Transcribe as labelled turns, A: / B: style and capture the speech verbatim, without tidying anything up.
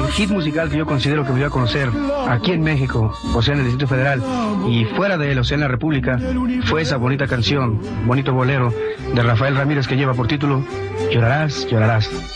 A: hit musical que yo considero que me dio a conocer aquí en México, o sea en el Distrito Federal, y fuera de él, o sea en la República, fue esa bonita canción, bonito bolero de Rafael Ramírez que lleva por título Llorarás, llorarás.